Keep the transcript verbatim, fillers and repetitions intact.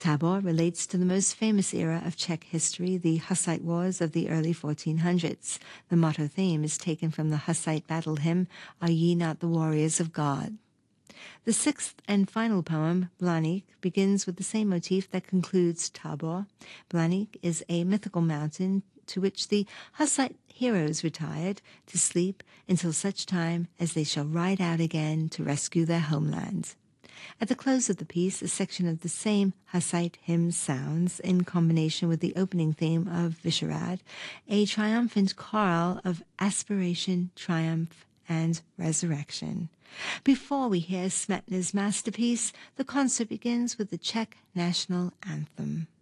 Tabor relates to the most famous era of Czech history, the Hussite Wars of the early fourteen hundreds. The motto theme is taken from the Hussite battle hymn, Are Ye Not the Warriors of God? The sixth and final poem, Blanik, begins with the same motif that concludes Tabor. Blanik is a mythical mountain to which the Hussite heroes retired to sleep until such time as they shall ride out again to rescue their homeland. At the close of the piece, a section of the same Hussite hymn sounds, in combination with the opening theme of Visharad, a triumphant choral of aspiration, triumph, and resurrection. Before we hear Smetana's masterpiece, the concert begins with the Czech national anthem.